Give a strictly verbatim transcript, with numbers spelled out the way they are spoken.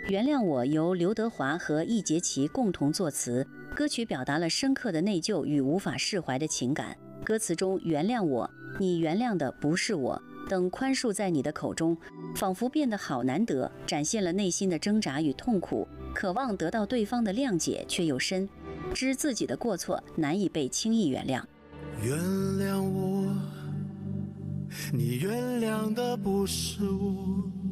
原谅我由刘德华和易烊千共同作词，歌曲表达了深刻的内疚与无法释怀的情感。歌词中原谅我，你原谅的不是我等宽恕在你的口中，仿佛变得好难得，展现了内心的挣扎与痛苦，渴望得到对方的谅解却又深知自己的过错难以被轻易原谅。 原谅我，你原谅的不是我